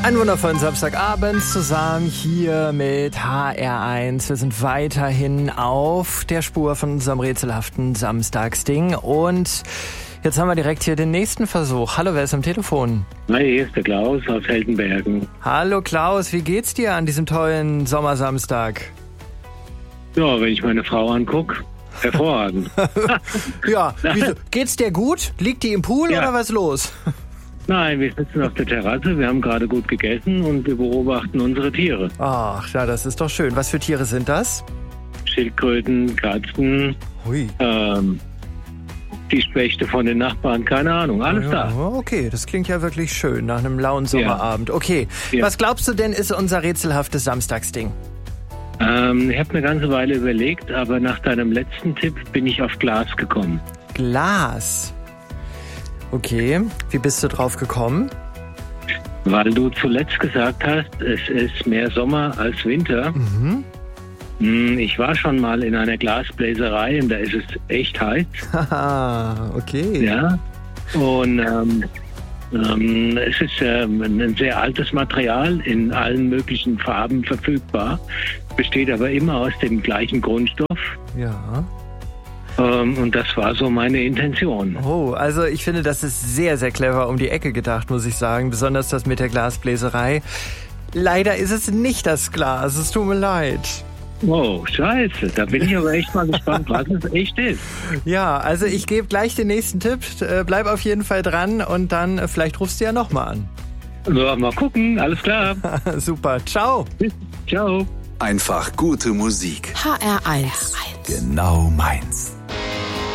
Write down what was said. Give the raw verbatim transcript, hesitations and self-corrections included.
Einen wundervollen Samstagabend zusammen hier mit H R eins. Wir sind weiterhin auf der Spur von unserem rätselhaften Samstagsding. Und jetzt haben wir direkt hier den nächsten Versuch. Hallo, wer ist am Telefon? Hi, hier ist der Klaus aus Heldenbergen. Hallo Klaus, wie geht's dir an diesem tollen Sommersamstag? Ja, wenn ich meine Frau angucke, hervorragend. Ja, wieso? Geht's dir gut? Liegt die im Pool Ja. oder was ist los? Nein, wir sitzen auf der Terrasse, wir haben gerade gut gegessen und wir beobachten unsere Tiere. Ach, ja, das ist doch schön. Was für Tiere sind das? Schildkröten, Katzen, Hui. ähm, die Spechte von den Nachbarn, keine Ahnung, alles Ja, da. okay, das klingt ja wirklich schön nach einem lauen Sommerabend. Okay, Ja. was glaubst du denn ist unser rätselhaftes Samstagsding? Ähm, ich habe eine ganze Weile überlegt, aber nach deinem letzten Tipp bin ich auf Glas gekommen. Glas. Okay, wie bist du drauf gekommen? Weil du zuletzt gesagt hast, es ist mehr Sommer als Winter. Mhm. Hm, Ich war schon mal in einer Glasbläserei und da ist es echt heiß. Haha, okay. Ja, und ähm, ähm, es ist ähm, ein sehr altes Material, in allen möglichen Farben verfügbar, besteht aber immer aus dem gleichen Grundstoff. Ja. Ähm, und das war so meine Intention. Oh, also ich finde, das ist sehr, sehr clever um die Ecke gedacht, muss ich sagen. Besonders das mit der Glasbläserei. Leider ist es nicht das Glas, es tut mir leid. Oh, scheiße, da bin ich aber echt mal gespannt, was es echt ist. Ja, also ich gebe gleich den nächsten Tipp. Äh, Bleib auf jeden Fall dran und dann äh, vielleicht rufst du ja nochmal an. So, mal gucken, alles klar. Super, ciao. Ciao. Einfach gute Musik. H R eins. Genau meins.